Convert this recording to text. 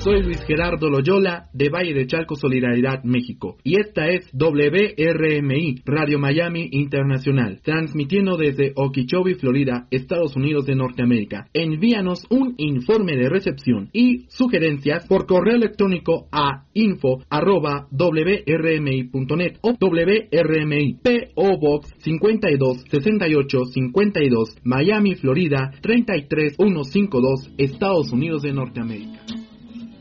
Soy Luis Gerardo Loyola de Valle de Chalco, Solidaridad, México. Y esta es WRMI, Radio Miami Internacional, transmitiendo desde Okeechobee, Florida, Estados Unidos de Norteamérica. Envíanos un informe de recepción y sugerencias por correo electrónico a info@wrmi.net o WRMI P.O. Box 526852, Miami, Florida 33152, Estados Unidos de Norteamérica.